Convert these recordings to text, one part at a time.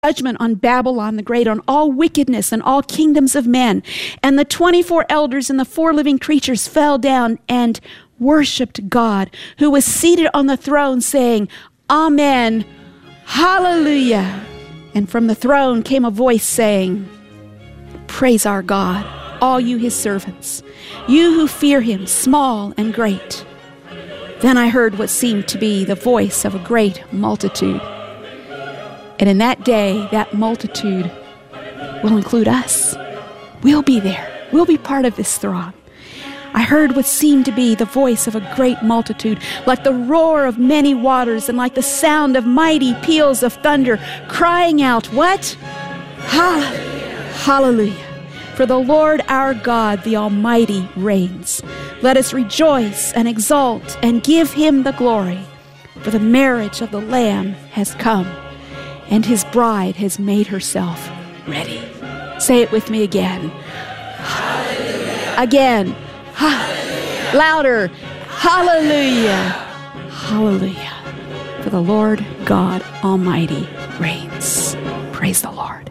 judgment on Babylon the Great, on all wickedness and all kingdoms of men. And the 24 elders and the 4 living creatures fell down and worshiped God, who was seated on the throne, saying, Amen, Hallelujah. And from the throne came a voice saying, Praise our God, all you his servants, you who fear him, small and great. Then I heard what seemed to be the voice of a great multitude. And in that day, that multitude will include us. We'll be there. We'll be part of this throng. I heard what seemed to be the voice of a great multitude, like the roar of many waters and like the sound of mighty peals of thunder, crying out, what? Hallelujah. For the Lord our God, the Almighty, reigns. Let us rejoice and exult and give him the glory. For the marriage of the Lamb has come, and his bride has made herself ready. Say it with me again. Hallelujah. Again. Hallelujah. Louder. Hallelujah. Hallelujah. For the Lord God Almighty reigns. Praise the Lord.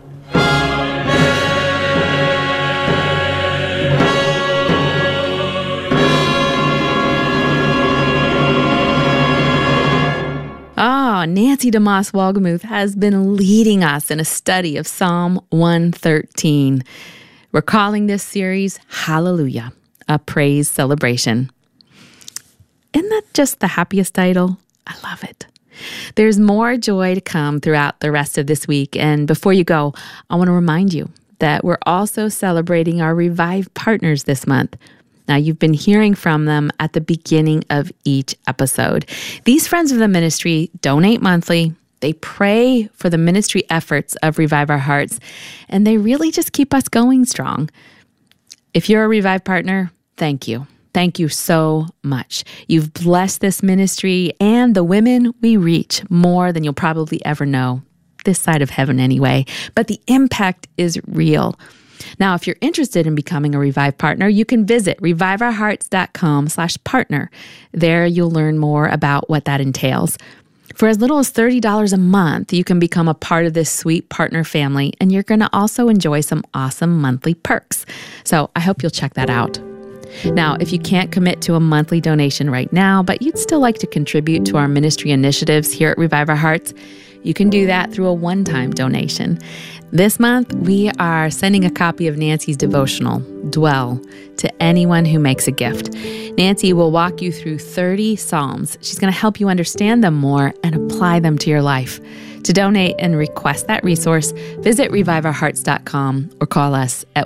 Nancy DeMoss Wolgemuth has been leading us in a study of Psalm 113. We're calling this series Hallelujah, a praise celebration. Isn't that just the happiest title? I love it. There's more joy to come throughout the rest of this week. And before you go, I want to remind you that we're also celebrating our Revive partners this month. Now, you've been hearing from them at the beginning of each episode. These friends of the ministry donate monthly. They pray for the ministry efforts of Revive Our Hearts, and they really just keep us going strong. If you're a Revive partner, thank you. Thank you so much. You've blessed this ministry and the women we reach more than you'll probably ever know, this side of heaven anyway. But the impact is real. Now, if you're interested in becoming a Revive partner, you can visit reviveourhearts.com/partner. There you'll learn more about what that entails. For as little as $30 a month, you can become a part of this sweet partner family, and you're going to also enjoy some awesome monthly perks. So I hope you'll check that out. Now, if you can't commit to a monthly donation right now, but you'd still like to contribute to our ministry initiatives here at Revive Our Hearts, you can do that through a one-time donation. This month, we are sending a copy of Nancy's devotional, Dwell, to anyone who makes a gift. Nancy will walk you through 30 Psalms. She's going to help you understand them more and apply them to your life. To donate and request that resource, visit reviveourhearts.com or call us at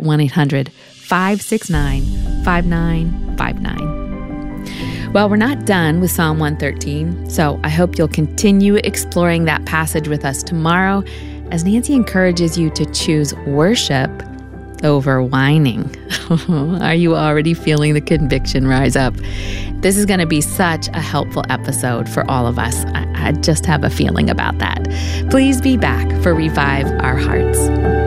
1-800-569-5959. Well, we're not done with Psalm 113, so I hope you'll continue exploring that passage with us tomorrow as Nancy encourages you to choose worship over whining. Are you already feeling the conviction rise up? This is going to be such a helpful episode for all of us. I just have a feeling about that. Please be back for Revive Our Hearts.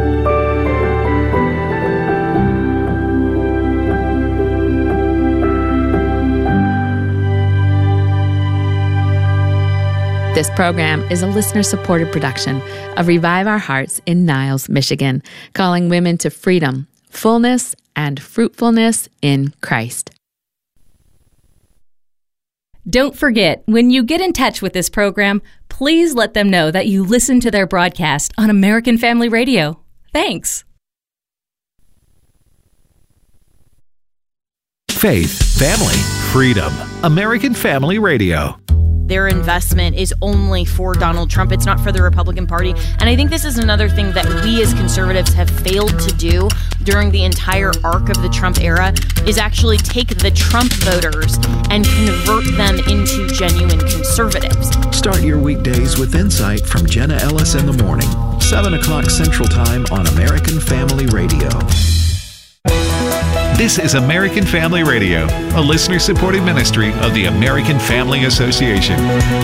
This program is a listener-supported production of Revive Our Hearts in Niles, Michigan, calling women to freedom, fullness, and fruitfulness in Christ. Don't forget, when you get in touch with this program, please let them know that you listen to their broadcast on American Family Radio. Thanks. Faith, family, freedom. American Family Radio. Their investment is only for Donald Trump. It's not for the Republican Party. And I think this is another thing that we as conservatives have failed to do during the entire arc of the Trump era is actually take the Trump voters and convert them into genuine conservatives. Start your weekdays with insight from Jenna Ellis in the morning, 7 o'clock Central Time on American Family Radio. This is American Family Radio, a listener-supported ministry of the American Family Association.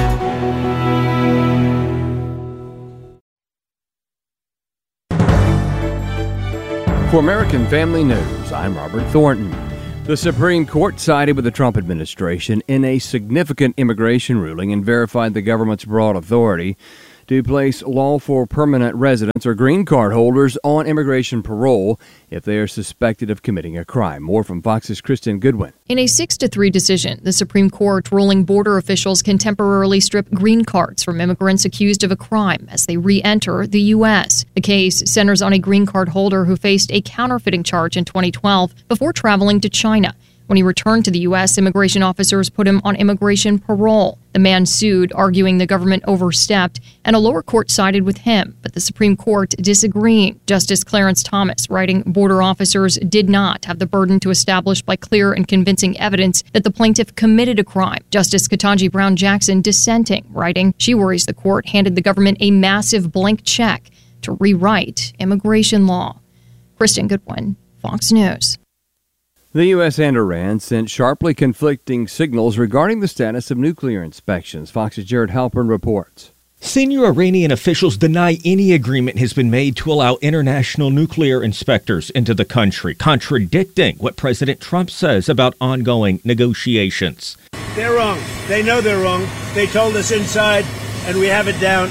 For American Family News, I'm Robert Thornton. The Supreme Court sided with the Trump administration in a significant immigration ruling and verified the government's broad authority to place lawful permanent residents or green card holders on immigration parole if they are suspected of committing a crime. More from Fox's Kristen Goodwin. In a 6-3 decision, the Supreme Court ruling border officials can temporarily strip green cards from immigrants accused of a crime as they re-enter the U.S. The case centers on a green card holder who faced a counterfeiting charge in 2012 before traveling to China. When he returned to the U.S., immigration officers put him on immigration parole. The man sued, arguing the government overstepped, and a lower court sided with him, but the Supreme Court disagreeing. Justice Clarence Thomas, writing, border officers did not have the burden to establish by clear and convincing evidence that the plaintiff committed a crime. Justice Ketanji Brown Jackson dissenting, writing, she worries the court handed the government a massive blank check to rewrite immigration law. Kristen Goodwin, Fox News. The U.S. and Iran sent sharply conflicting signals regarding the status of nuclear inspections. Fox's Jared Halpern reports. Senior Iranian officials deny any agreement has been made to allow international nuclear inspectors into the country, contradicting what President Trump says about ongoing negotiations. They're wrong. They know they're wrong. They told us inside, and we have it down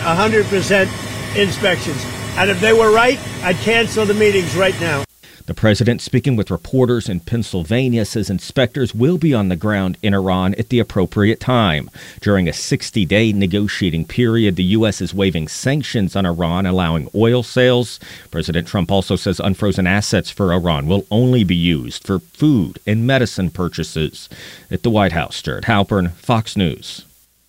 100% inspections. And if they were right, I'd cancel the meetings right now. The president, speaking with reporters in Pennsylvania, says inspectors will be on the ground in Iran at the appropriate time. During a 60-day negotiating period, the U.S. is waiving sanctions on Iran, allowing oil sales. President Trump also says unfrozen assets for Iran will only be used for food and medicine purchases. At the White House, Jared Halpern, Fox News.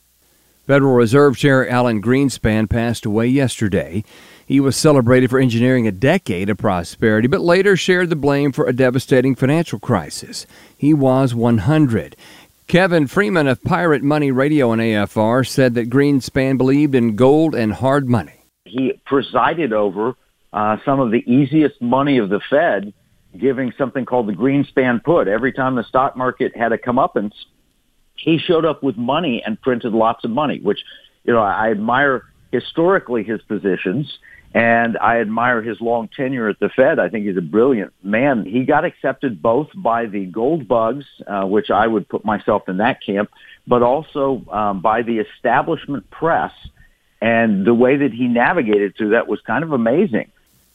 Federal Reserve Chair Alan Greenspan passed away yesterday. He was celebrated for engineering a decade of prosperity, but later shared the blame for a devastating financial crisis. He was 100. Kevin Freeman of Pirate Money Radio and AFR said that Greenspan believed in gold and hard money. He presided over some of the easiest money of the Fed, giving something called the Greenspan put. Every time the stock market had a comeuppance, he showed up with money and printed lots of money, which, I admire historically his positions. And I admire his long tenure at the Fed. I think he's a brilliant man. He got accepted both by the gold bugs, which I would put myself in that camp, but also by the establishment press. And the way that he navigated through that was kind of amazing.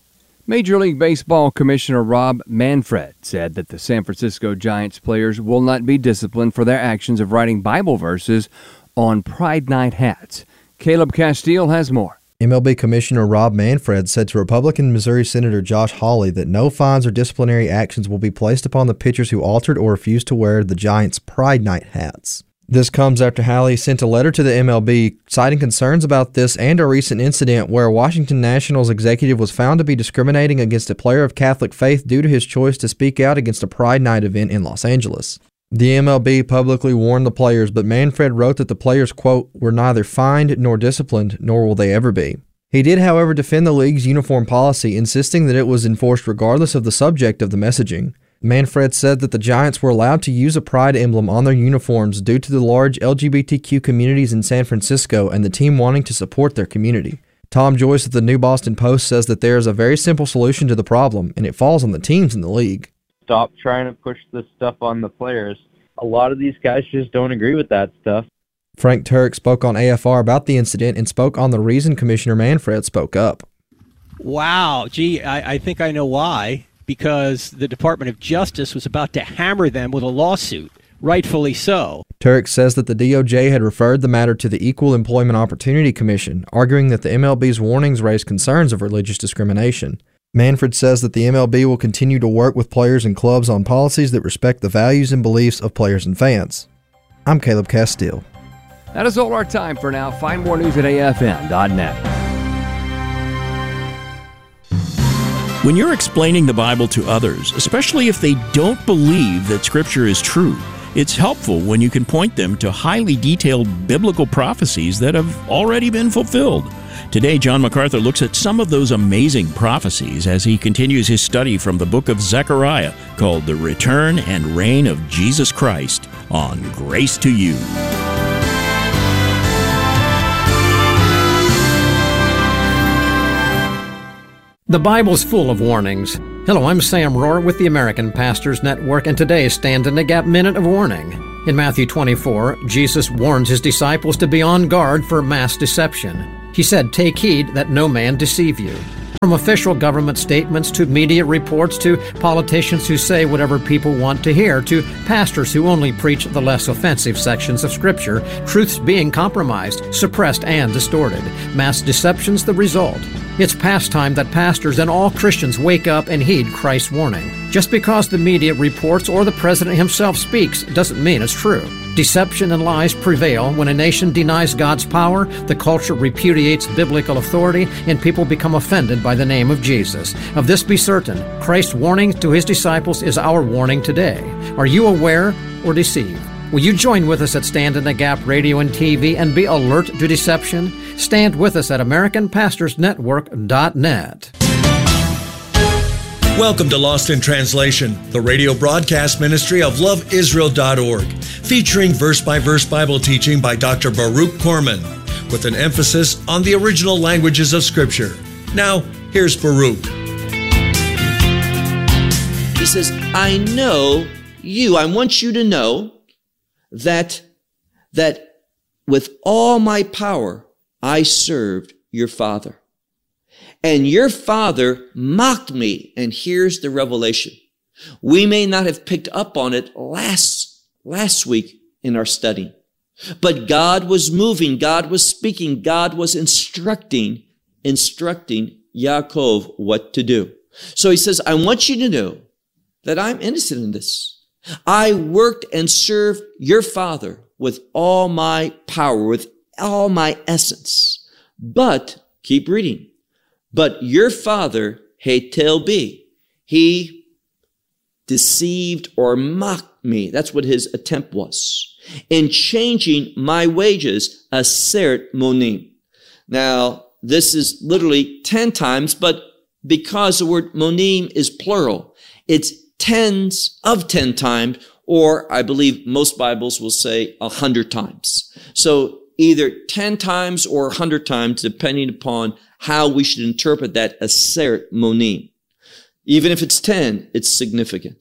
Major League Baseball Commissioner Rob Manfred said that the San Francisco Giants players will not be disciplined for their actions of writing Bible verses on Pride Night hats. Caleb Castile has more. MLB Commissioner Rob Manfred said to Republican Missouri Senator Josh Hawley that no fines or disciplinary actions will be placed upon the pitchers who altered or refused to wear the Giants' Pride Night hats. This comes after Hawley sent a letter to the MLB citing concerns about this and a recent incident where Washington Nationals executive was found to be discriminating against a player of Catholic faith due to his choice to speak out against a Pride Night event in Los Angeles. The MLB publicly warned the players, but Manfred wrote that the players, quote, were neither fined nor disciplined, nor will they ever be. He did, however, defend the league's uniform policy, insisting that it was enforced regardless of the subject of the messaging. Manfred said that the Giants were allowed to use a pride emblem on their uniforms due to the large LGBTQ communities in San Francisco and the team wanting to support their community. Tom Joyce of the New Boston Post says that there is a very simple solution to the problem, and it falls on the teams in the league. Stop trying to push this stuff on the players. A lot of these guys just don't agree with that stuff. Frank Turek spoke on AFR about the incident and spoke on the reason Commissioner Manfred spoke up. Wow, gee, I think I know why. Because the Department of Justice was about to hammer them with a lawsuit, rightfully so. Turek says that the DOJ had referred the matter to the Equal Employment Opportunity Commission, arguing that the MLB's warnings raised concerns of religious discrimination. Manfred says that the MLB will continue to work with players and clubs on policies that respect the values and beliefs of players and fans. I'm Caleb Castile. That is all our time for now. Find more news at afm.net. When you're explaining the Bible to others, especially if they don't believe that Scripture is true, it's helpful when you can point them to highly detailed biblical prophecies that have already been fulfilled. Today, John MacArthur looks at some of those amazing prophecies as he continues his study from the book of Zechariah called The Return and Reign of Jesus Christ on Grace to You. The Bible's full of warnings. Hello, I'm Sam Rohr with the American Pastors Network, and today's Stand in the Gap Minute of Warning. In Matthew 24, Jesus warns his disciples to be on guard for mass deception. He said, "Take heed that no man deceive you." From official government statements to media reports to politicians who say whatever people want to hear to pastors who only preach the less offensive sections of Scripture, truth's being compromised, suppressed, and distorted. Mass deception's the result. It's past time that pastors and all Christians wake up and heed Christ's warning. Just because the media reports or the president himself speaks doesn't mean it's true. Deception and lies prevail when a nation denies God's power, the culture repudiates biblical authority, and people become offended by the name of Jesus. Of this be certain, Christ's warning to his disciples is our warning today. Are you aware or deceived? Will you join with us at Stand in the Gap Radio and TV and be alert to deception? Stand with us at AmericanPastorsNetwork.net. Welcome to Lost in Translation, the radio broadcast ministry of loveisrael.org, featuring verse-by-verse Bible teaching by Dr. Baruch Korman, with an emphasis on the original languages of Scripture. Now, here's Baruch. He says, I want you to know that with all my power, I served your father. And your father mocked me. And here's the revelation. We may not have picked up on it last week in our study, but God was moving, God was speaking, God was instructing Yaakov what to do. So he says, I want you to know that I'm innocent in this. I worked and served your father with all my power, with all my essence. But, keep reading. But your father, Hetel B, he deceived or mocked me. That's what his attempt was. In changing my wages, aseret monim. Now, this is literally 10 times, but because the word monim is plural, it's tens of 10 times, or I believe most Bibles will say 100 times. So either 10 times or 100 times, depending upon how we should interpret that aseret monim. Even if it's 10, it's significant.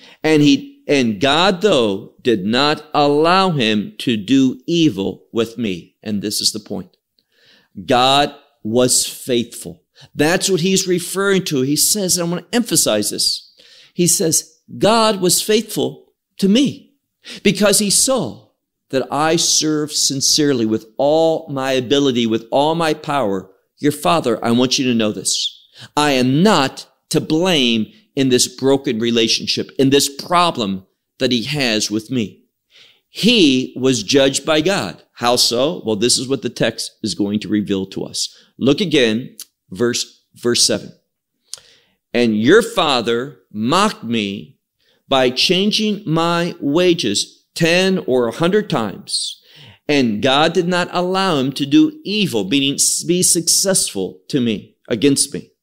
And God, though, did not allow him to do evil with me. And this is the point. God was faithful. That's what he's referring to. He says, and I want to emphasize this. He says, God was faithful to me because he saw that I served sincerely with all my ability, with all my power. Your father, I want you to know this. I am not to blame in this broken relationship, in this problem that he has with me. He was judged by God. How so? Well, this is what the text is going to reveal to us. Look again, verse 7. And your father mocked me by changing my wages 10 or 100 times. And God did not allow him to do evil, meaning be successful to me, against me.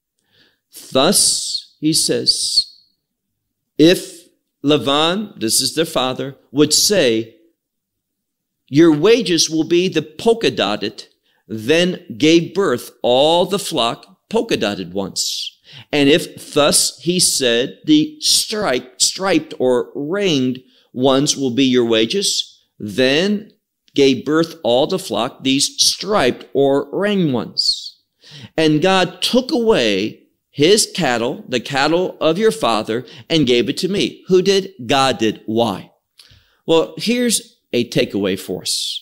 Thus, he says, if Lavan, this is their father, would say, your wages will be the polka dotted, then gave birth all the flock polka dotted ones. And if thus he said, the striped or ringed ones will be your wages, then gave birth all the flock, these striped or ringed ones. And God took away his cattle, the cattle of your father, and gave it to me. Who did? God did. Why? Well, here's a takeaway for us.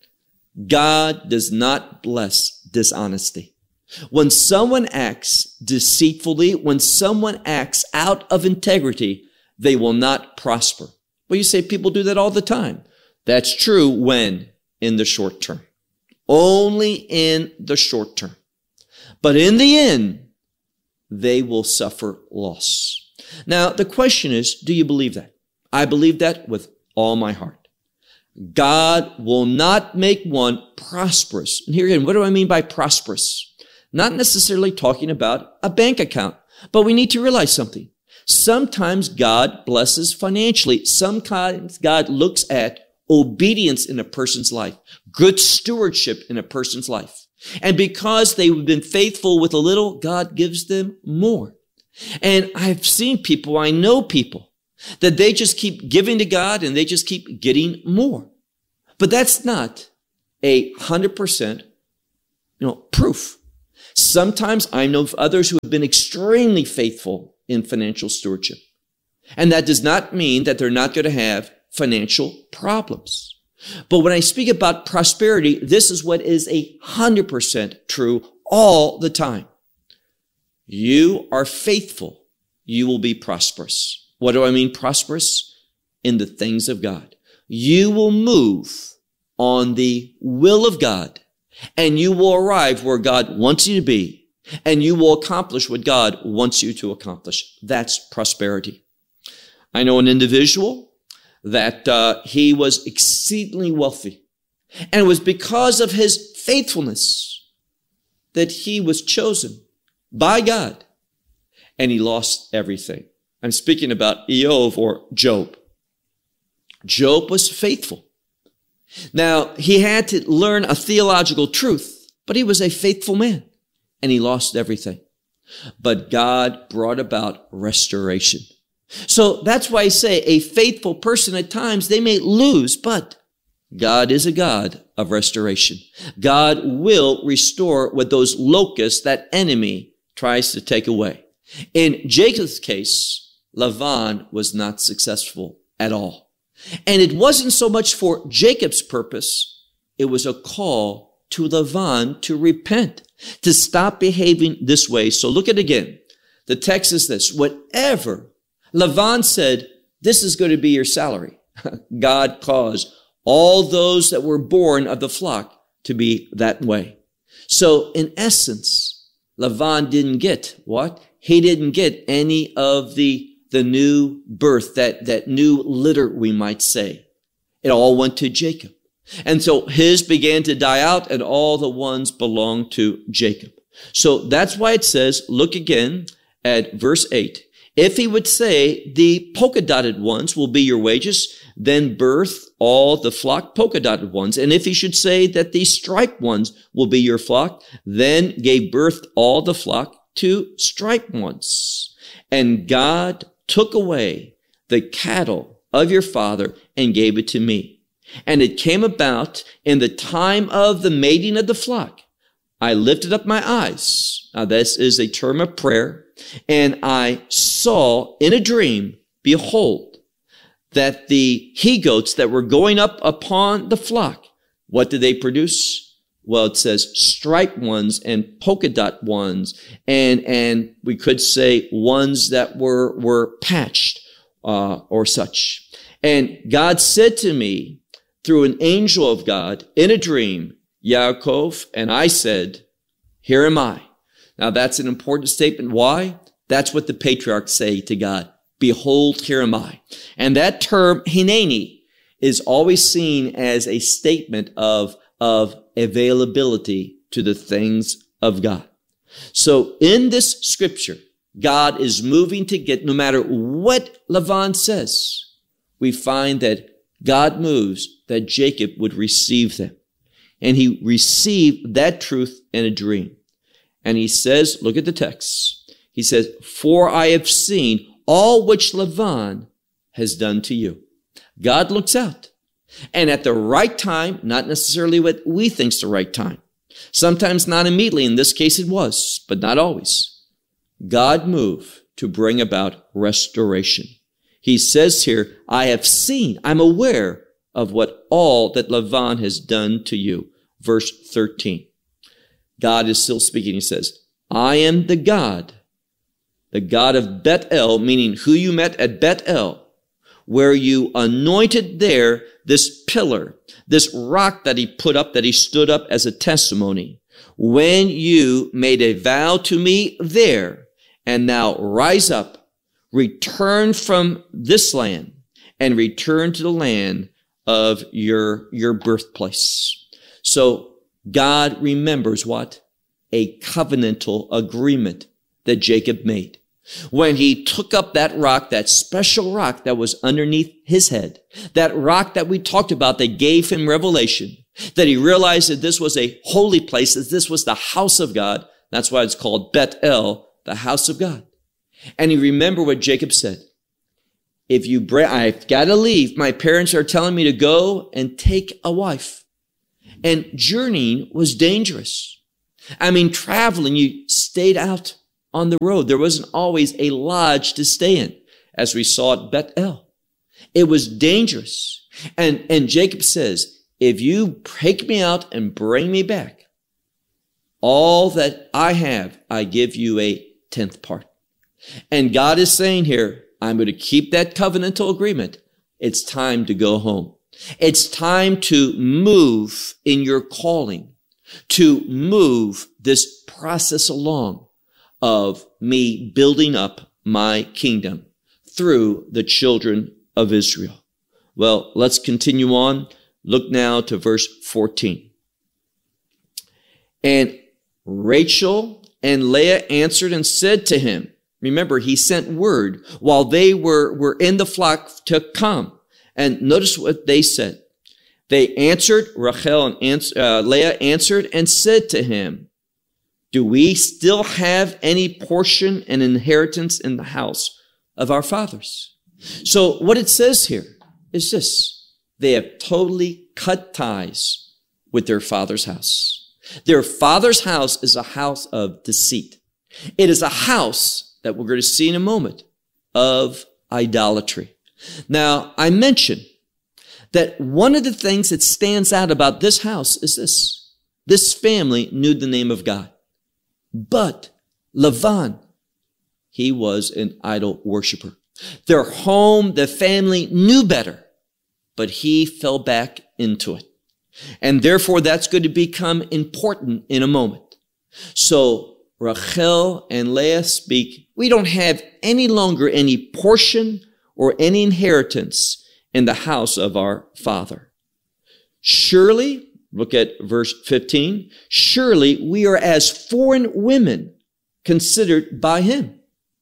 God does not bless dishonesty. When someone acts deceitfully, when someone acts out of integrity, they will not prosper. Well, you say people do that all the time. That's true when? In the short term. Only in the short term. But in the end, they will suffer loss. Now, the question is, do you believe that? I believe that with all my heart. God will not make one prosperous. And here again, what do I mean by prosperous? Not necessarily talking about a bank account, but we need to realize something. Sometimes God blesses financially. Sometimes God looks at obedience in a person's life, good stewardship in a person's life. And because they've been faithful with a little, God gives them more. And I've seen people, I know people, that they just keep giving to God and they just keep getting more. But that's not 100% proof. Sometimes I know of others who have been extremely faithful in financial stewardship. And that does not mean that they're not going to have financial problems. But when I speak about prosperity, this is what is 100% true all the time. You are faithful, you will be prosperous. What do I mean prosperous? In the things of God. You will move on the will of God, and you will arrive where God wants you to be, and you will accomplish what God wants you to accomplish. That's prosperity. I know an individual that he was exceedingly wealthy, and it was because of his faithfulness that he was chosen by God, and he lost everything. I'm speaking about Eov or Job. Job was faithful. Now, he had to learn a theological truth, but he was a faithful man, and he lost everything. But God brought about restoration. So that's why I say a faithful person at times, they may lose, but God is a God of restoration. God will restore what those locusts, that enemy, tries to take away. In Jacob's case, Lavan was not successful at all. And it wasn't so much for Jacob's purpose, it was a call to Lavan to repent, to stop behaving this way. So look at it again. The text is this: whatever Lavan said, this is going to be your salary. God caused all those that were born of the flock to be that way. So in essence, Lavan didn't get what? He didn't get any of the new birth, that new litter, we might say. It all went to Jacob. And so his began to die out, and all the ones belonged to Jacob. So that's why it says, look again at verse 8. If he would say, the polka-dotted ones will be your wages, then birth all the flock polka-dotted ones. And if he should say that the striped ones will be your flock, then gave birth all the flock to striped ones. And God took away the cattle of your father and gave it to me. And it came about in the time of the mating of the flock. I lifted up my eyes. Now this is a term of prayer. And I saw in a dream, behold, that the he-goats that were going up upon the flock, what did they produce? Well, it says striped ones and polka dot ones, and we could say ones that were patched or such. And God said to me through an angel of God in a dream, Yaakov, and I said, here am I. Now that's an important statement. Why? That's what the patriarchs say to God. Behold, here am I. And that term, hineni, is always seen as a statement of availability to the things of God. So in this scripture, God is moving to get, no matter what Lavan says, we find that God moves that Jacob would receive them. And he received that truth in a dream. And he says, look at the text. He says, for I have seen all which Lavan has done to you. God looks out. And at the right time, not necessarily what we think's the right time. Sometimes not immediately. In this case it was, but not always. God moved to bring about restoration. He says here, I have seen, I'm aware of what all that Lavan has done to you. Verse 13. God is still speaking. He says, I am the God of Bethel, meaning who you met at Bethel, where you anointed there this pillar, this rock that he put up, that he stood up as a testimony. When you made a vow to me there, and now rise up, return from this land, and return to the land of your birthplace. So God remembers what? A covenantal agreement that Jacob made. When he took up that rock, that special rock that was underneath his head, that rock that we talked about that gave him revelation, that he realized that this was a holy place, that this was the house of God. That's why it's called Bethel, the house of God. And he remembered what Jacob said. I've got to leave. My parents are telling me to go and take a wife. And journeying was dangerous. I mean, traveling, you stayed out on the road. There wasn't always a lodge to stay in, as we saw at Bethel. It was dangerous. And Jacob says, if you take me out and bring me back, all that I have, I give you a 10th part. And God is saying here, I'm going to keep that covenantal agreement. It's time to go home. It's time to move in your calling, to move this process along of me building up my kingdom through the children of Israel. Well, let's continue on. Look now to verse 14. And Rachel and Leah answered and said to him, remember, he sent word while they were in the flock to come. And notice what they said. They answered, Rachel and Leah answered and said to him, do we still have any portion and inheritance in the house of our fathers? So what it says here is this. They have totally cut ties with their father's house. Their father's house is a house of deceit. It is a house that we're going to see in a moment of idolatry. Now, I mentioned that one of the things that stands out about this house is this. This family knew the name of God. But Lavan, he was an idol worshiper. Their home, the family knew better, but he fell back into it. And therefore, that's going to become important in a moment. So Rachel and Leah speak, we don't have any longer any portion or any inheritance in the house of our father. Surely, look at verse 15, surely we are as foreign women considered by him.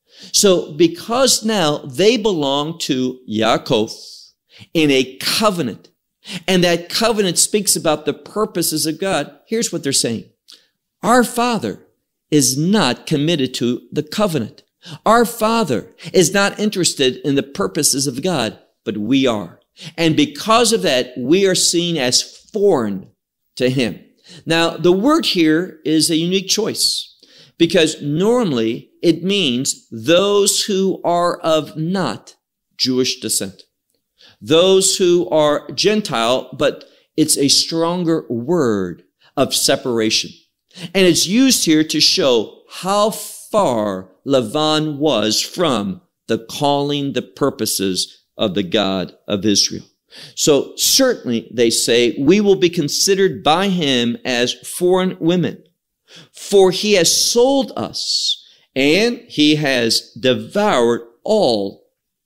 So because now they belong to Yaakov in a covenant, and that covenant speaks about the purposes of God, here's what they're saying. Our father is not committed to the covenant. Our father is not interested in the purposes of God, but we are. And because of that, we are seen as foreign to him. Now, the word here is a unique choice because normally it means those who are of not Jewish descent, those who are Gentile, but it's a stronger word of separation. And it's used here to show how far Lavan was from the calling, the purposes of the God of Israel. So certainly they say, we will be considered by him as foreign women, for he has sold us and he has devoured all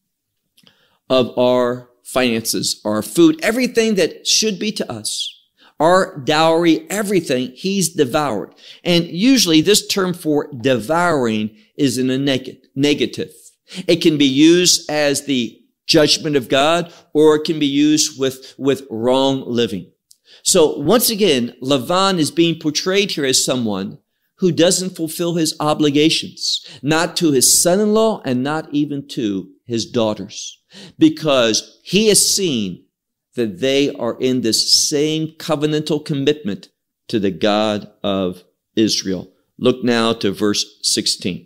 of our finances, our food, everything that should be to us. Our dowry, everything, he's devoured. And usually this term for devouring is in a negative. It can be used as the judgment of God, or it can be used with wrong living. So once again, Lavan is being portrayed here as someone who doesn't fulfill his obligations, not to his son-in-law and not even to his daughters, because he has seen that they are in this same covenantal commitment to the God of Israel. Look now to verse 16.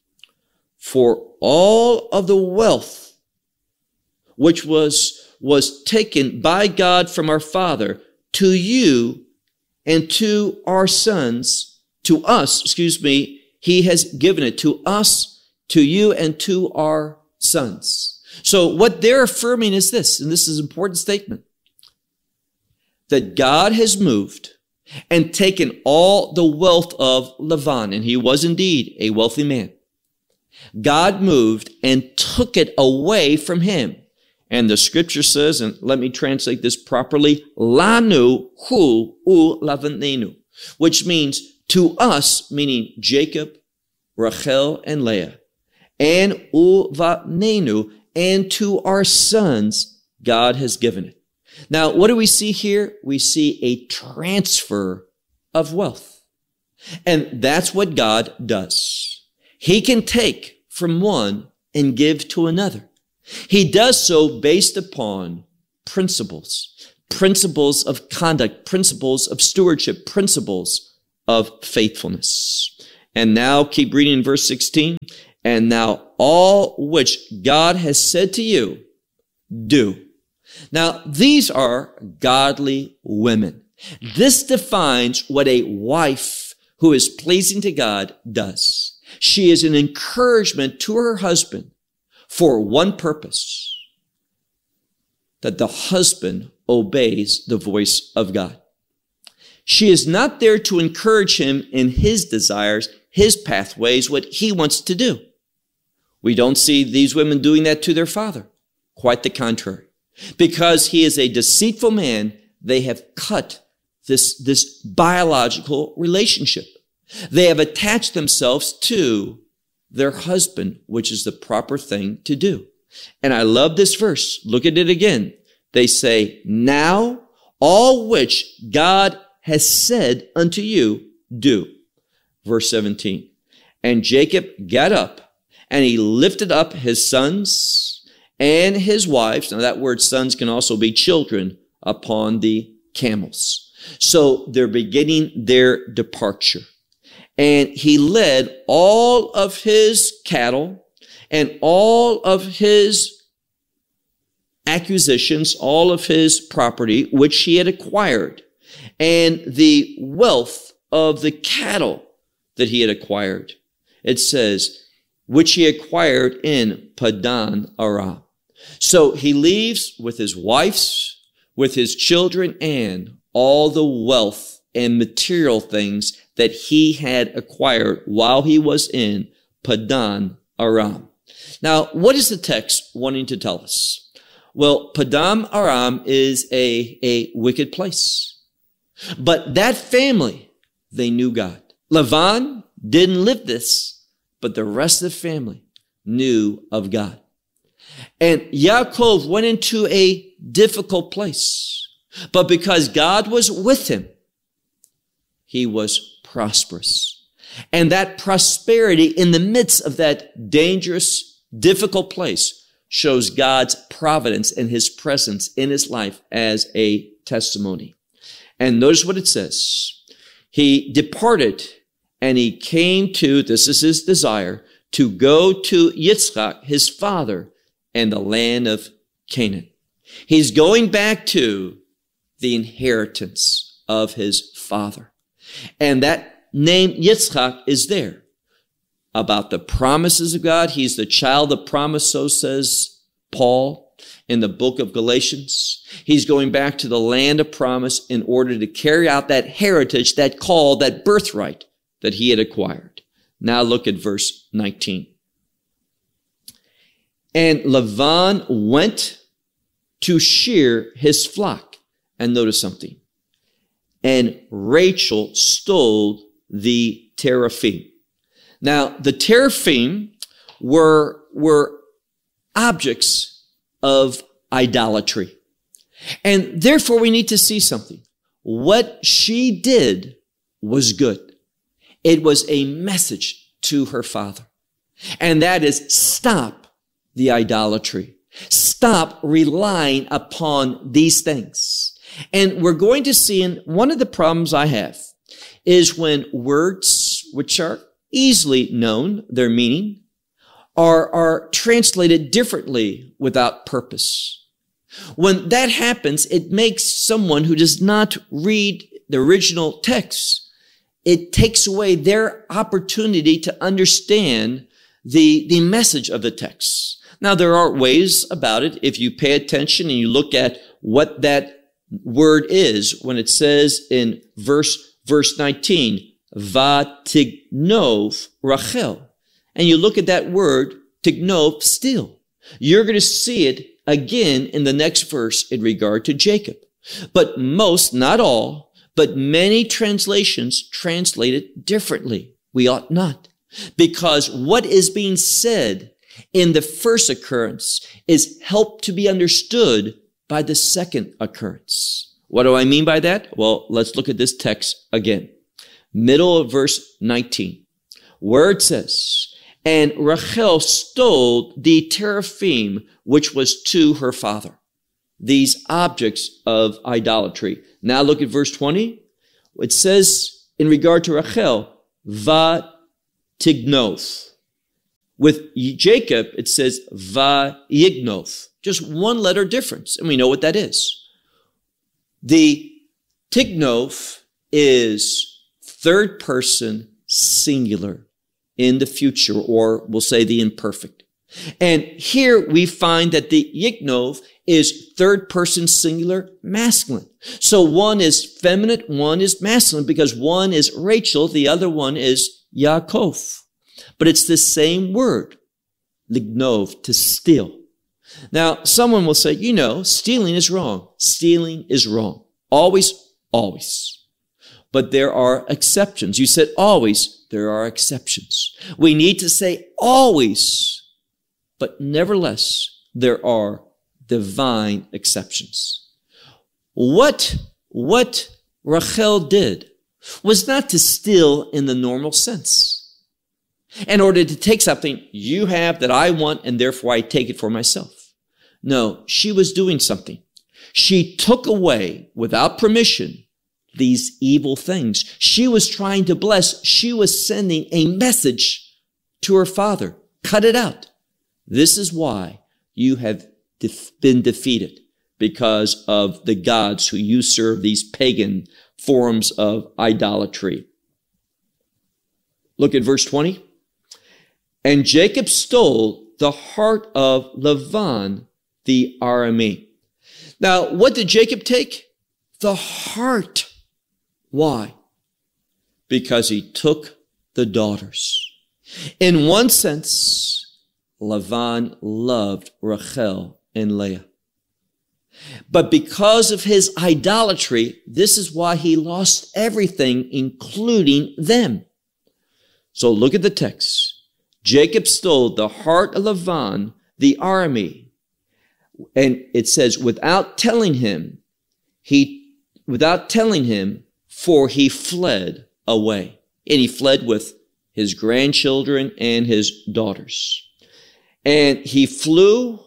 For all of the wealth which was taken by God from our father to you and to our sons, to us, he has given it to us, to you, and to our sons. So what they're affirming is this, and this is an important statement, that God has moved and taken all the wealth of Lavan, and he was indeed a wealthy man. God moved and took it away from him. And the scripture says, and let me translate this properly, lanu hu u lavanenu, which means to us, meaning Jacob, Rachel, and Leah, and u vanenu, and to our sons, God has given it. Now, what do we see here? We see a transfer of wealth. And that's what God does. He can take from one and give to another. He does so based upon principles of conduct, principles of stewardship, principles of faithfulness. And now keep reading in verse 16. And now all which God has said to you, do. Now, these are godly women. This defines what a wife who is pleasing to God does. She is an encouragement to her husband for one purpose, that the husband obeys the voice of God. She is not there to encourage him in his desires, his pathways, what he wants to do. We don't see these women doing that to their father. Quite the contrary. Because he is a deceitful man, they have cut this biological relationship. They have attached themselves to their husband, which is the proper thing to do. And I love this verse. Look at it again. They say, now all which God has said unto you, do. Verse 17. And Jacob got up, and he lifted up his sons and his wives. Now that word sons can also be children, upon the camels. So they're beginning their departure. And he led all of his cattle and all of his acquisitions, all of his property, which he had acquired, and the wealth of the cattle that he had acquired. It says, which he acquired in Padan Aram. So he leaves with his wives, with his children, and all the wealth and material things that he had acquired while he was in Padan Aram. Now, what is the text wanting to tell us? Well, Padan Aram is a wicked place. But that family, they knew God. Lavan didn't live this, but the rest of the family knew of God. And Yaakov went into a difficult place. But because God was with him, he was prosperous. And that prosperity in the midst of that dangerous, difficult place shows God's providence and his presence in his life as a testimony. And notice what it says. He departed and he came to, this is his desire, to go to Yitzchak, his father, and the land of Canaan. He's going back to the inheritance of his father. And that name Yitzchak is there. About the promises of God. He's the child of promise, so says Paul in the book of Galatians. He's going back to the land of promise in order to carry out that heritage, that call, that birthright that he had acquired. Now look at verse 19. And Lavan went to shear his flock. And notice something. And Rachel stole the teraphim. Now, the teraphim were objects of idolatry. And therefore, we need to see something. What she did was good. It was a message to her father. And that is, stop the idolatry. Stop relying upon these things. And we're going to see, and one of the problems I have is when words which are easily known, their meaning, are translated differently without purpose. When that happens, it makes someone who does not read the original text, it takes away their opportunity to understand the message of the text. Now, there are ways about it. If you pay attention and you look at what that word is, when it says in verse 19, Vatignov Rachel, and you look at that word, tignov, steal, you're going to see it again in the next verse in regard to Jacob. But most, not all, but many translations translate it differently. We ought not. Because what is being said in the first occurrence is helped to be understood by the second occurrence. What do I mean by that? Well, let's look at this text again. Middle of verse 19, where it says, and Rachel stole the teraphim, which was to her father. These objects of idolatry. Now look at verse 20. It says in regard to Rachel, vatignoth. With Jacob, it says vayignoth. Just one letter difference, and we know what that is. The tignoth is third person singular in the future, or we'll say the imperfect. And here we find that the yignoth is third person singular masculine. So one is feminine, one is masculine, because one is Rachel, the other one is Yaakov. But it's the same word, lignov, to steal. Now, someone will say, stealing is wrong. Stealing is wrong. Always, always. But there are exceptions. You said always, there are exceptions. We need to say always, but nevertheless, there are divine exceptions. What Rachel did was not to steal in the normal sense. In order to take something you have that I want, and therefore I take it for myself. No, she was doing something. She took away, without permission, these evil things. She was trying to bless. She was sending a message to her father. Cut it out. This is why you have been defeated, because of the gods who you serve, these pagan forms of idolatry. Look at verse 20. And Jacob stole the heart of Laban the Aramee. Now, what did Jacob take? The heart. Why? Because he took the daughters. In one sense, Laban loved Rachel and Leah. But because of his idolatry, this is why he lost everything, including them. So look at the text. Jacob stole the heart of Laban the Aramee. And it says, without telling him, for he fled away. And he fled with his grandchildren and his daughters. And he fled,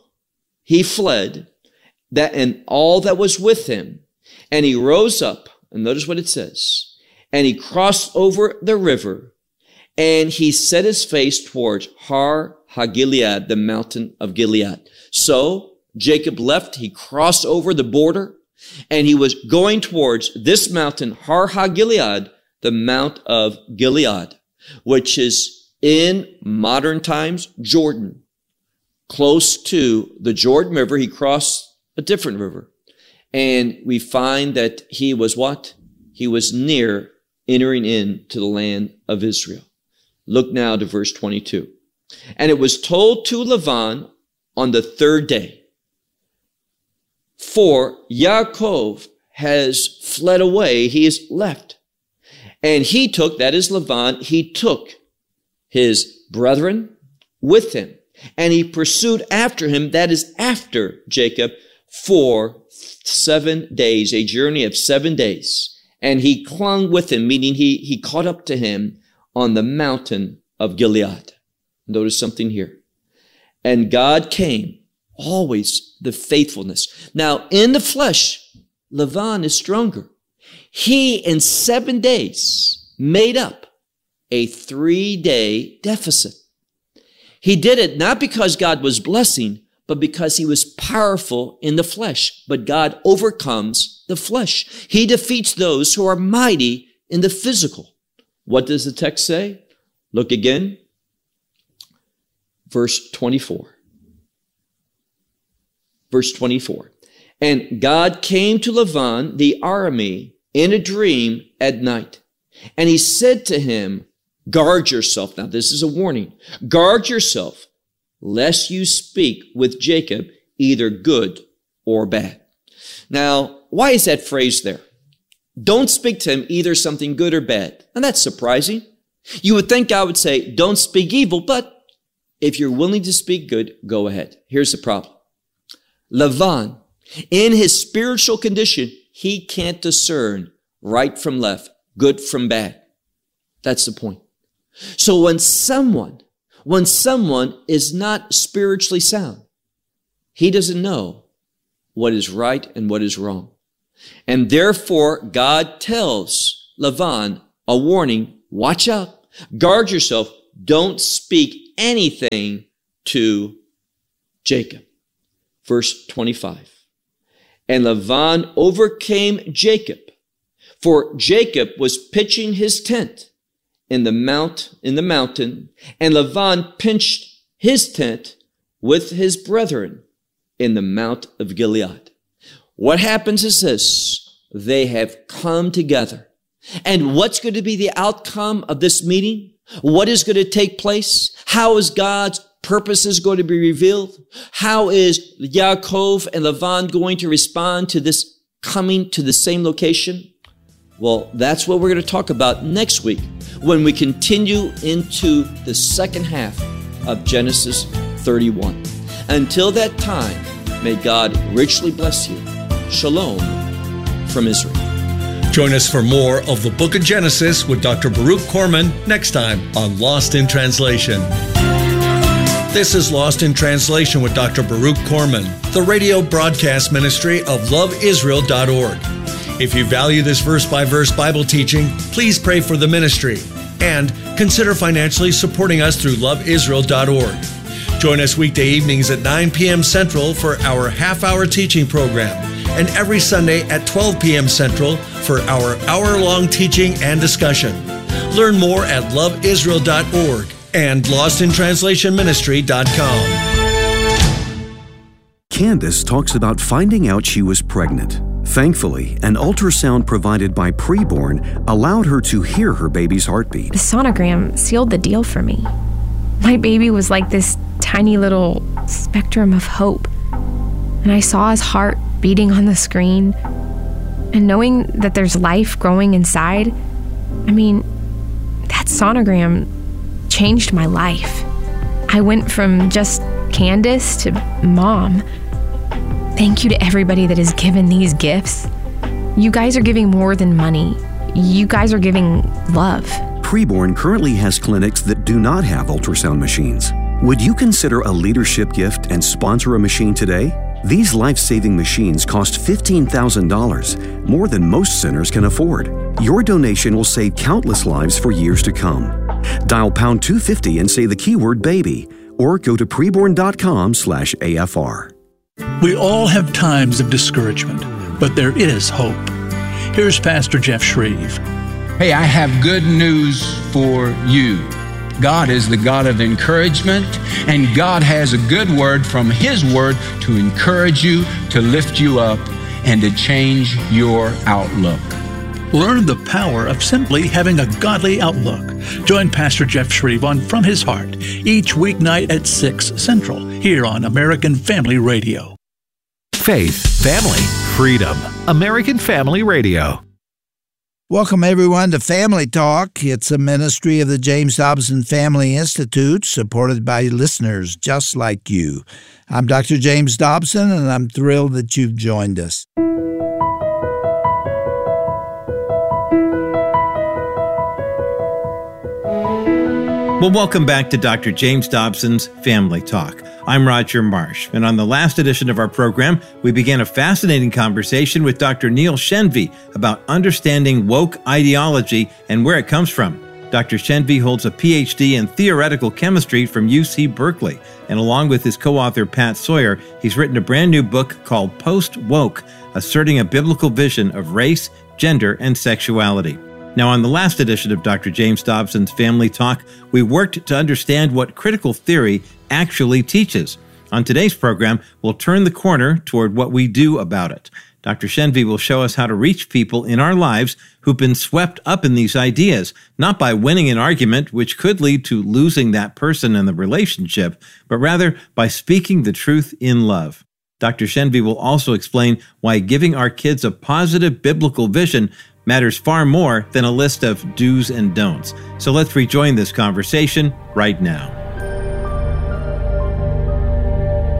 that and all that was with him. And he rose up, and notice what it says, and he crossed over the river, and he set his face towards Har HaGilead, the mountain of Gilead. So Jacob left, he crossed over the border, and he was going towards this mountain, Har HaGilead, the Mount of Gilead, which is in modern times Jordan. Close to the Jordan River, he crossed a different river. And we find that he was what? He was near entering into the land of Israel. Look now to verse 22. And it was told to Laban on the third day, for Yaakov has fled away, he is left. And he took, that is Laban, he took his brethren with him. And he pursued after him, that is after Jacob, for 7 days, a journey of 7 days. And he clung with him, meaning he caught up to him on the mountain of Gilead. Notice something here. And God came, always the faithfulness. Now, in the flesh, Laban is stronger. He, in 7 days, made up a 3-day deficit. He did it not because God was blessing, but because he was powerful in the flesh. But God overcomes the flesh. He defeats those who are mighty in the physical. What does the text say? Look again. Verse 24. Verse 24. And God came to Laban the Aramee in a dream at night. And he said to him, guard yourself. Now this is a warning. Guard yourself, lest you speak with Jacob either good or bad. Now, why is that phrase there? Don't speak to him either something good or bad. And that's surprising. You would think God would say, don't speak evil, but if you're willing to speak good, go ahead. Here's the problem. Laban, in his spiritual condition, he can't discern right from left, good from bad. That's the point. So when someone is not spiritually sound, he doesn't know what is right and what is wrong. And therefore, God tells Laban a warning. Watch out. Guard yourself. Don't speak anything to Jacob. Verse 25. And Laban overcame Jacob, for Jacob was pitching his tent in the mountain, and Laban pitched his tent with his brethren in the Mount of Gilead. What happens is this: they have come together. And what's going to be the outcome of this meeting? What is going to take place? How is God's purposes going to be revealed? How is Yaakov and Laban going to respond to this coming to the same location? Well, that's what we're going to talk about next week when we continue into the second half of Genesis 31. Until that time, may God richly bless you. Shalom from Israel. Join us for more of the Book of Genesis with Dr. Baruch Korman next time on Lost in Translation. This is Lost in Translation with Dr. Baruch Korman, the radio broadcast ministry of loveisrael.org. If you value this verse-by-verse Bible teaching, please pray for the ministry and consider financially supporting us through loveisrael.org. Join us weekday evenings at 9 p.m. Central for our half-hour teaching program, and every Sunday at 12 p.m. Central for our hour-long teaching and discussion. Learn more at loveisrael.org and lostintranslationministry.com. Candace talks about finding out she was pregnant. Thankfully, an ultrasound provided by Preborn allowed her to hear her baby's heartbeat. The sonogram sealed the deal for me. My baby was like this tiny little spectrum of hope. And I saw his heart beating on the screen. And knowing that there's life growing inside, that sonogram changed my life. I went from just Candace to mom. Thank you to everybody that has given these gifts. You guys are giving more than money. You guys are giving love. Preborn currently has clinics that do not have ultrasound machines. Would you consider a leadership gift and sponsor a machine today? These life-saving machines cost $15,000, more than most centers can afford. Your donation will save countless lives for years to come. Dial pound 250 and say the keyword baby, or go to preborn.com/AFR. We all have times of discouragement, but there is hope. Here's Pastor Jeff Shreve. Hey, I have good news for you. God is the God of encouragement, and God has a good word from His Word to encourage you, to lift you up, and to change your outlook. Learn the power of simply having a godly outlook. Join Pastor Jeff Shreve on From His Heart each weeknight at 6 Central here on American Family Radio. Faith, family, freedom. American Family Radio. Welcome, everyone, to Family Talk. It's a ministry of the James Dobson Family Institute, supported by listeners just like you. I'm Dr. James Dobson, and I'm thrilled that you've joined us. Well, welcome back to Dr. James Dobson's Family Talk. I'm Roger Marsh, and on the last edition of our program, we began a fascinating conversation with Dr. Neil Shenvi about understanding woke ideology and where it comes from. Dr. Shenvi holds a PhD in theoretical chemistry from UC Berkeley, and along with his co-author Pat Sawyer, he's written a brand new book called Post-Woke, Asserting a Biblical Vision of Race, Gender, and Sexuality. Now, on the last edition of Dr. James Dobson's Family Talk, we worked to understand what critical theory actually teaches. On today's program, we'll turn the corner toward what we do about it. Dr. Shenvi will show us how to reach people in our lives who've been swept up in these ideas, not by winning an argument, which could lead to losing that person in the relationship, but rather by speaking the truth in love. Dr. Shenvi will also explain why giving our kids a positive biblical vision matters far more than a list of do's and don'ts. So let's rejoin this conversation right now.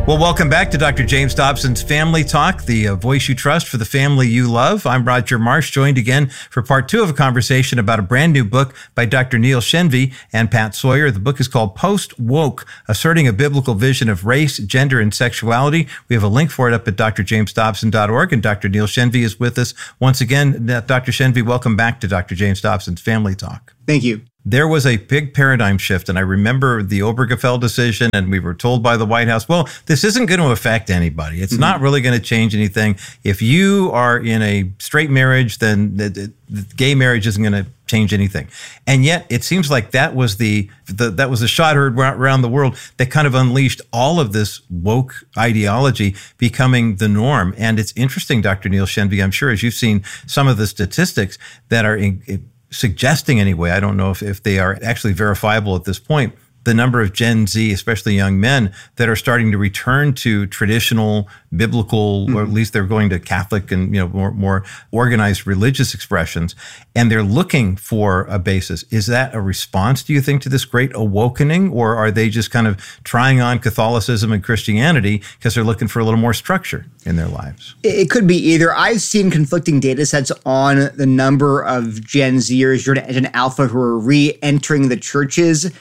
Well, welcome back to Dr. James Dobson's Family Talk, the voice you trust for the family you love. I'm Roger Marsh, joined again for part 2 of a conversation about a brand new book by Dr. Neil Shenvi and Pat Sawyer. The book is called Post-Woke, Asserting a Biblical Vision of Race, Gender, and Sexuality. We have a link for it up at drjamesdobson.org, and Dr. Neil Shenvi is with us once again. Dr. Shenvi, welcome back to Dr. James Dobson's Family Talk. Thank you. There was a big paradigm shift, and I remember the Obergefell decision, and we were told by the White House, well, this isn't going to affect anybody. It's not really going to change anything. If you are in a straight marriage, then the gay marriage isn't going to change anything. And yet it seems like that was the shot heard around the world that kind of unleashed all of this woke ideology becoming the norm. And it's interesting, Dr. Neil Shenvi, I'm sure, as you've seen some of the statistics that are suggesting anyway, I don't know if they are actually verifiable at this point, the number of Gen Z, especially young men, that are starting to return to traditional biblical, or at least they're going to Catholic and more organized religious expressions, and they're looking for a basis. Is that a response, do you think, to this great awakening, or are they just kind of trying on Catholicism and Christianity because they're looking for a little more structure in their lives? It could be either. I've seen conflicting data sets on the number of Gen Zers, Gen Alpha, who are re-entering the churches.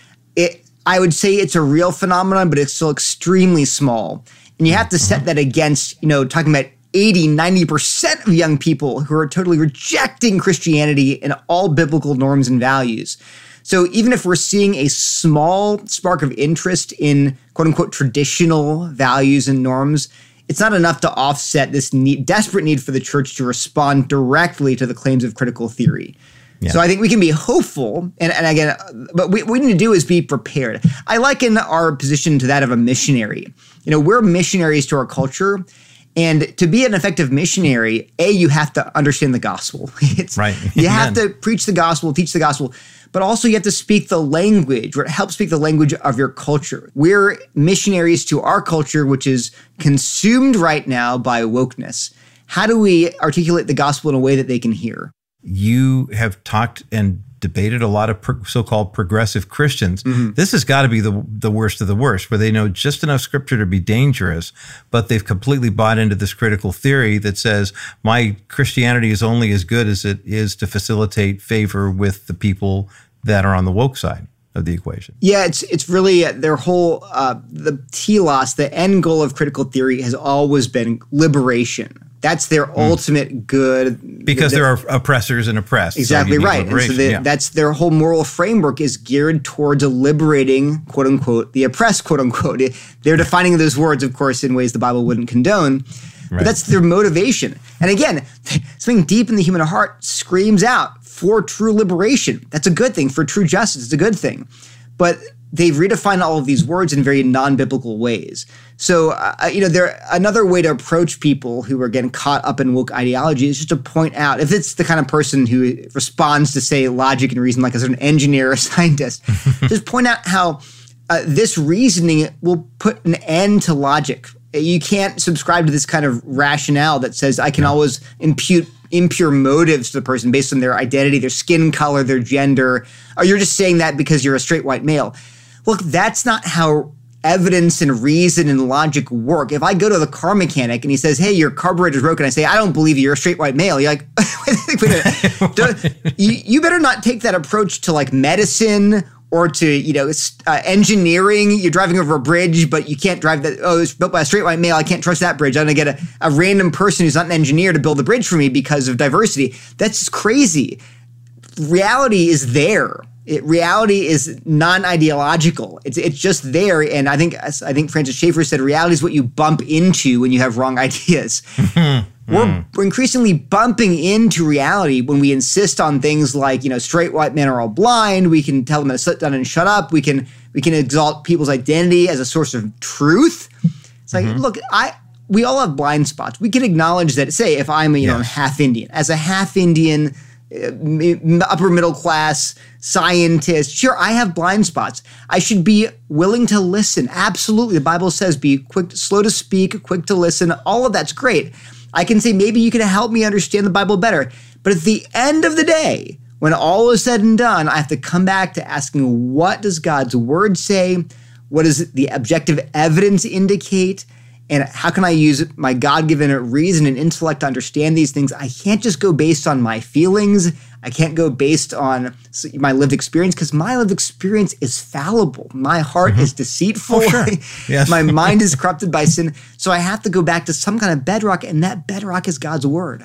I would say it's a real phenomenon, but it's still extremely small. And you have to set that against, talking about 80, 90% of young people who are totally rejecting Christianity and all biblical norms and values. So even if we're seeing a small spark of interest in quote unquote traditional values and norms, it's not enough to offset this desperate need for the church to respond directly to the claims of critical theory. Yeah. So I think we can be hopeful, and again, but what we need to do is be prepared. I liken our position to that of a missionary. We're missionaries to our culture, and to be an effective missionary, you have to understand the gospel. Right. You have to preach the gospel, teach the gospel, but also you have to speak the language, or help speak the language of your culture. We're missionaries to our culture, which is consumed right now by wokeness. How do we articulate the gospel in a way that they can hear? You have talked and debated a lot of so-called progressive Christians. This has got to be the worst of the worst, where they know just enough scripture to be dangerous, but they've completely bought into this critical theory that says my Christianity is only as good as it is to facilitate favor with the people that are on the woke side of the equation. Yeah, it's really their whole, the telos, the end goal of critical theory has always been liberation. That's their ultimate good. Because there are oppressors and oppressed. Exactly right. And so that's their whole moral framework is geared towards liberating, quote unquote, the oppressed, quote unquote. They're defining those words, of course, in ways the Bible wouldn't condone. But that's their motivation. And again, something deep in the human heart screams out for true liberation. That's a good thing. For true justice, it's a good thing. But they've redefined all of these words in very non-biblical ways. So, another way to approach people who are getting caught up in woke ideology is just to point out, if it's the kind of person who responds to, say, logic and reason, like as an engineer or scientist, just point out how this reasoning will put an end to logic. You can't subscribe to this kind of rationale that says I can always impute impure motives to the person based on their identity, their skin color, their gender, or you're just saying that because you're a straight white male. Look, that's not how evidence and reason and logic work. If I go to the car mechanic and he says, hey, your carburetor's broken, I say, I don't believe you, you're a straight white male. You're like, wait a minute. You better not take that approach to like medicine or to, engineering. You're driving over a bridge, but you can't drive that. Oh, it's built by a straight white male. I can't trust that bridge. I'm going to get a random person who's not an engineer to build the bridge for me because of diversity. That's crazy. Reality is there. Reality is non-ideological. It's just there. And I think Francis Schaeffer said reality is what you bump into when you have wrong ideas. We're increasingly bumping into reality when we insist on things like, straight white men are all blind. We can tell them to sit down and shut up. We can exalt people's identity as a source of truth. It's like, look, we all have blind spots. We can acknowledge that, say, if I'm I'm half Indian. As a half Indian, upper middle class scientist, sure, I have blind spots. I should be willing to listen. Absolutely. The Bible says be slow to speak, quick to listen. All of that's great. I can say maybe you can help me understand the Bible better. But at the end of the day, when all is said and done, I have to come back to asking, what does God's word say? What does the objective evidence indicate? And how can I use my God-given reason and intellect to understand these things? I can't just go based on my feelings. I can't go based on my lived experience, because my lived experience is fallible. My heart is deceitful. Oh, sure. Yes. My mind is corrupted by sin. So I have to go back to some kind of bedrock, and that bedrock is God's word.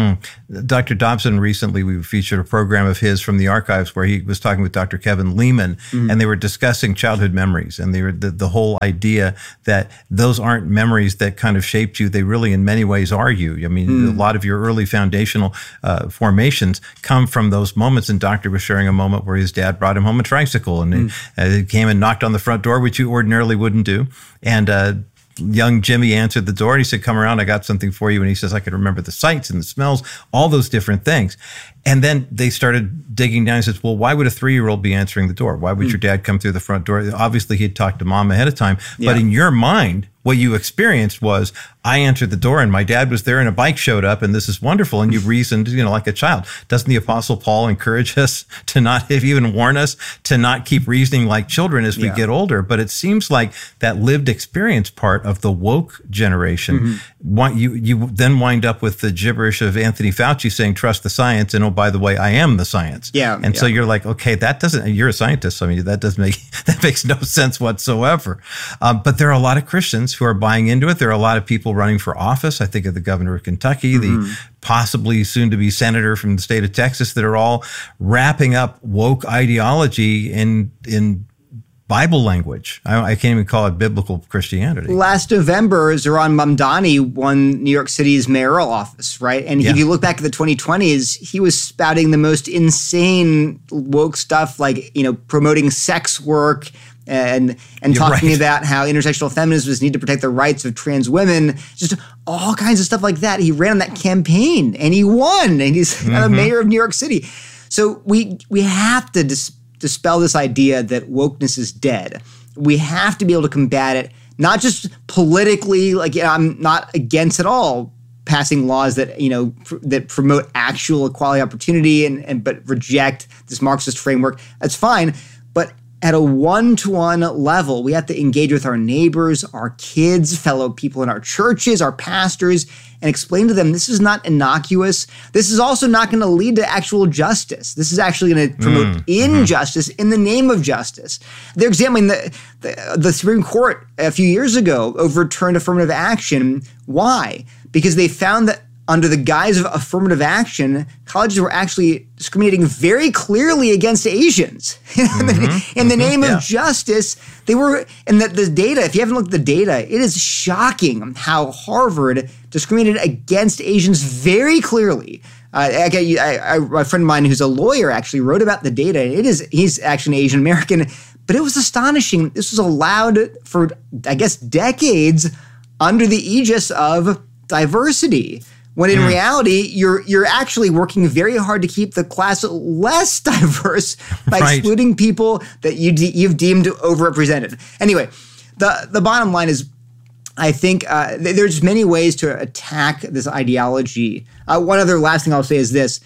Dr. Dobson, recently we featured a program of his from the archives where he was talking with Dr. Kevin Lehman, and they were discussing childhood memories, and they were the whole idea that those aren't memories that kind of shaped you. They really, in many ways, are you. I mean, a lot of your early foundational formations come from those moments. And Doctor was sharing a moment where his dad brought him home a tricycle, and he came and knocked on the front door, which you ordinarily wouldn't do. And young Jimmy answered the door and he said, "Come around, I got something for you." And he says, "I could remember the sights and the smells, all those different things." And then they started digging down. He says, "Well, why would a 3-year-old be answering the door? Why would your dad come through the front door?" Obviously, he'd talked to mom ahead of time. But in your mind, what you experienced was, I answered the door and my dad was there and a bike showed up and this is wonderful. And you reasoned, like a child. Doesn't the Apostle Paul encourage us to not, even warn us to not keep reasoning like children as we get older? But it seems like that lived experience part of the woke generation, you then wind up with the gibberish of Anthony Fauci saying, "Trust the science," and oh, by the way, I am the science. And so you're like, okay, you're a scientist. So, I mean, that makes no sense whatsoever. But there are a lot of Christians who are buying into it. There are a lot of people running for office. I think of the governor of Kentucky, the possibly soon to be senator from the state of Texas, that are all wrapping up woke ideology in Bible language. I can't even call it biblical Christianity. Last November, Zohran Mamdani won New York City's mayoral office, right? And if you look back at the 2020s, he was spouting the most insane woke stuff, like, promoting sex work and talking about how intersectional feminists need to protect the rights of trans women, just all kinds of stuff like that. He ran on that campaign and he won, and he's the mayor of New York City. So we have to dispel this idea that wokeness is dead. We have to be able to combat it, not just politically. I'm not against at all passing laws that that promote actual equality opportunity but reject this Marxist framework. That's fine, but at a one-to-one level, we have to engage with our neighbors, our kids, fellow people in our churches, our pastors, and explain to them this is not innocuous. This is also not going to lead to actual justice. This is actually going to promote injustice in the name of justice. They're examining the Supreme Court a few years ago overturned affirmative action. Why? Because they found that under the guise of affirmative action, colleges were actually discriminating very clearly against Asians. In the name of justice, they were, and the data, if you haven't looked at the data, it is shocking how Harvard discriminated against Asians very clearly. My friend of mine who's a lawyer actually wrote about the data. He's actually an Asian American, but it was astonishing. This was allowed for, I guess, decades under the aegis of diversity. When in reality, you're actually working very hard to keep the class less diverse by excluding people that you've deemed overrepresented. Anyway, the bottom line is, I think there's many ways to attack this ideology. One other last thing I'll say is this.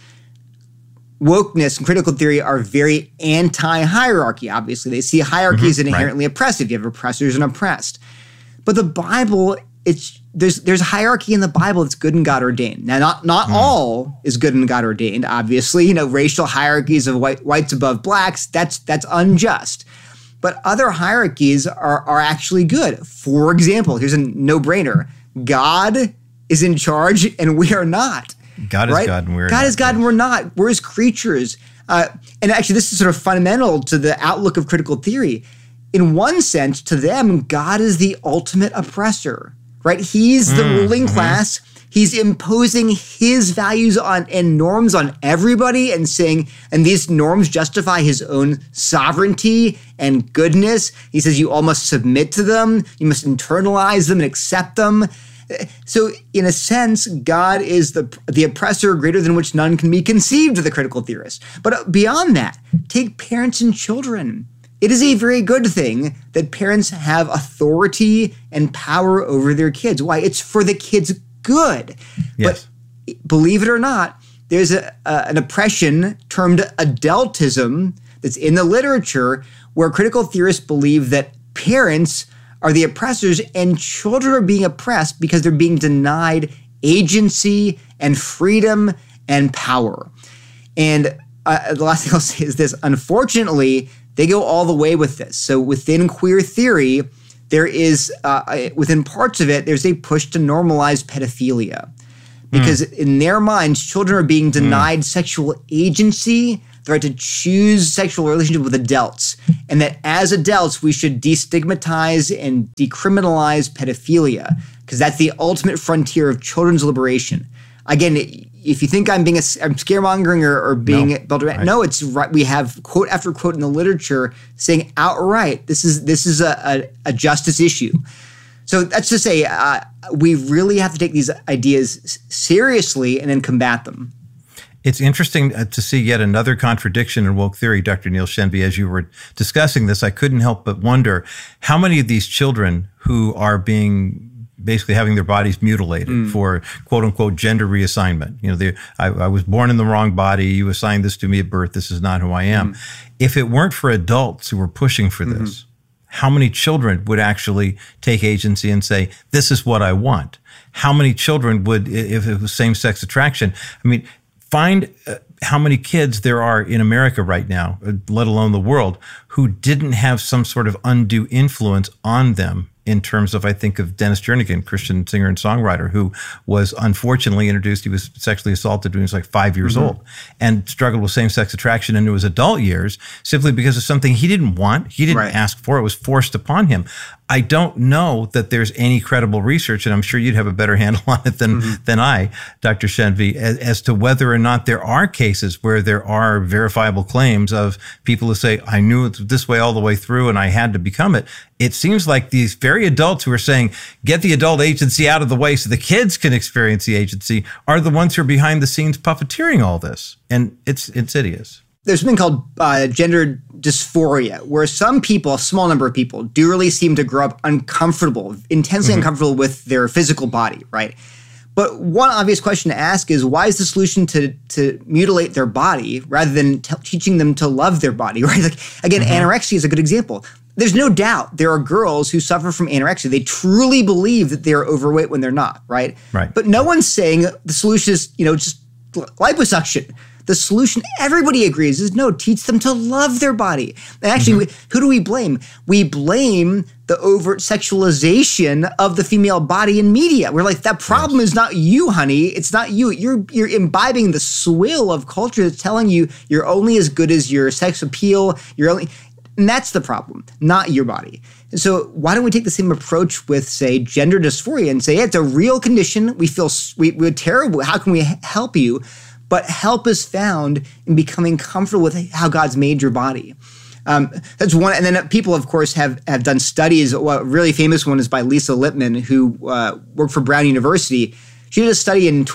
Wokeness and critical theory are very anti-hierarchy, obviously. They see hierarchy as inherently oppressive. You have oppressors and oppressed. But the Bible, there's hierarchy in the Bible that's good and God ordained. Now, not all is good and God ordained. Obviously, racial hierarchies of whites above blacks, that's unjust. But other hierarchies are actually good. For example, here's a no-brainer: God is in charge and we are not. God is God and we're not. God is God and we're not. We're his creatures. And actually, this is sort of fundamental to the outlook of critical theory. In one sense, to them, God is the ultimate oppressor. Right? He's the ruling class. He's imposing his values and norms on everybody and saying, and these norms justify his own sovereignty and goodness. He says you all must submit to them. You must internalize them and accept them. So in a sense, God is the oppressor greater than which none can be conceived to the critical theorist. But beyond that, take parents and children. It is a very good thing that parents have authority and power over their kids. Why? It's for the kids' good. Yes. But believe it or not, there's an oppression termed adultism that's in the literature where critical theorists believe that parents are the oppressors and children are being oppressed because they're being denied agency and freedom and power. And the last thing I'll say is this. Unfortunately, they go all the way with this. So within queer theory, there is, within parts of it, there's a push to normalize pedophilia. Because in their minds, children are being denied sexual agency, the right to choose sexual relationship with adults. And that as adults, we should destigmatize and decriminalize pedophilia, because that's the ultimate frontier of children's liberation. Again, if you think I'm scaremongering or being no, it's right. We have quote after quote in the literature saying outright, this is a justice issue. So that's to say, we really have to take these ideas seriously and then combat them. It's interesting to see yet another contradiction in woke theory, Dr. Neil Shenvi. As you were discussing this, I couldn't help but wonder how many of these children who are basically having their bodies mutilated for quote unquote gender reassignment. You know, I was born in the wrong body. You assigned this to me at birth. This is not who I am. If it weren't for adults who were pushing for this, how many children would actually take agency and say, this is what I want? How many children would, if it was same-sex attraction? I mean, find how many kids there are in America right now, let alone the world, who didn't have some sort of undue influence on them in terms of, I think of Dennis Jernigan, Christian singer and songwriter, who was unfortunately introduced. He was sexually assaulted when he was like 5 years old and struggled with same-sex attraction into his adult years simply because of something he didn't want. He didn't ask for. It was forced upon him. I don't know that there's any credible research, and I'm sure you'd have a better handle on it than I, Dr. Shenvi, as to whether or not there are cases where there are verifiable claims of people who say, I knew it this way all the way through and I had to become it. It seems like these very adults who are saying, get the adult agency out of the way so the kids can experience the agency, are the ones who are behind the scenes puppeteering all this. And it's insidious. There's something called gender dysphoria, where some people, a small number of people, do really seem to grow up uncomfortable, intensely uncomfortable with their physical body, right? But one obvious question to ask is, why is the solution to mutilate their body rather than teaching them to love their body, right? Like, again, anorexia is a good example. There's no doubt there are girls who suffer from anorexia. They truly believe that they are overweight when they're not, right? But no one's saying the solution is, just liposuction. The solution, everybody agrees, is no, teach them to love their body. And actually, who do we blame? We blame the overt sexualization of the female body in media. We're like, that problem is not you, honey. It's not you. You're imbibing the swill of culture that's telling you you're only as good as your sex appeal. And that's the problem, not your body. And so why don't we take the same approach with, say, gender dysphoria and say, hey, it's a real condition. We're terrible. How can we help you? But help is found in becoming comfortable with how God's made your body. That's one. And then people, of course, have done studies. A really famous one is by Lisa Lippman, who worked for Brown University. She did a study in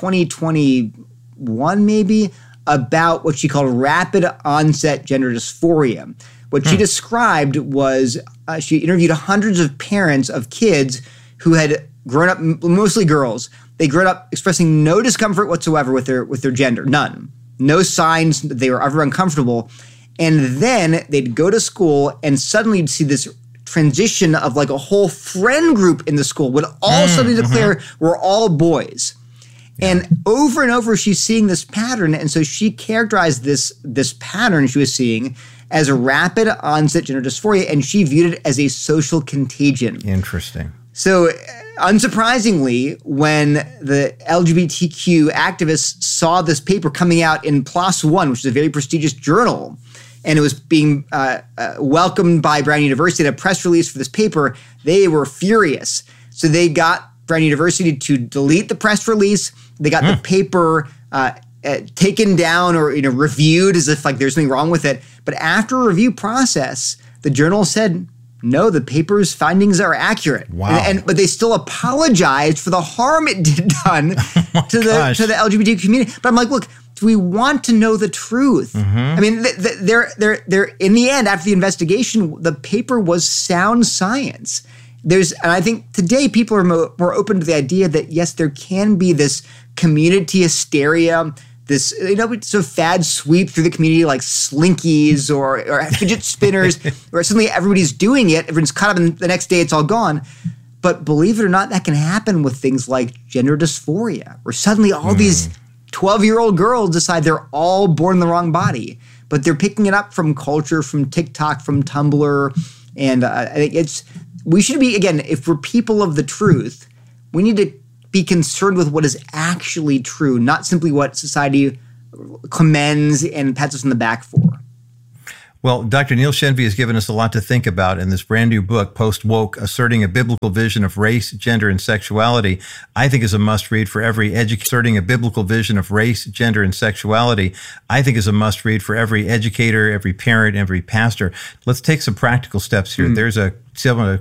2021, maybe, about what she called rapid onset gender dysphoria. What she described was she interviewed hundreds of parents of kids who had grown up, mostly girls. They grew up expressing no discomfort whatsoever with their gender, none. No signs that they were ever uncomfortable. And then they'd go to school and suddenly you'd see this transition of like a whole friend group in the school would all suddenly declare we're all boys. And over she's seeing this pattern. And so she characterized this pattern she was seeing as a rapid onset gender dysphoria, and she viewed it as a social contagion. Interesting. So unsurprisingly, when the LGBTQ activists saw this paper coming out in PLOS One, which is a very prestigious journal, and it was being welcomed by Brown University at a press release for this paper, they were furious. So they got Brown University to delete the press release. They got the paper taken down or reviewed as if like there's something wrong with it. But after a review process, the journal said, no, the paper's findings are accurate. Wow. But they still apologized for the harm it did done to the LGBT community. But I'm like, look, do we want to know the truth? I mean, they're in the end, after the investigation, the paper was sound science. And I think today people are more open to the idea that, yes, there can be this community hysteria this, so fad sweep through the community like slinkies or fidget spinners, where suddenly everybody's doing it. Everyone's caught up, and the next day it's all gone. But believe it or not, that can happen with things like gender dysphoria, where suddenly all these 12-year-old girls decide they're all born in the wrong body. But they're picking it up from culture, from TikTok, from Tumblr. And I think we should be, again, if we're people of the truth, we need to be concerned with what is actually true, not simply what society commends and pats us on the back for. Well, Dr. Neil Shenvi has given us a lot to think about in this brand new book, Post-Woke, Asserting a Biblical Vision of Race, Gender, and Sexuality. I think is a must-read for every Asserting a Biblical Vision of Race, Gender, and Sexuality. I think is a must-read for every educator, every parent, every pastor. Let's take some practical steps here. There's a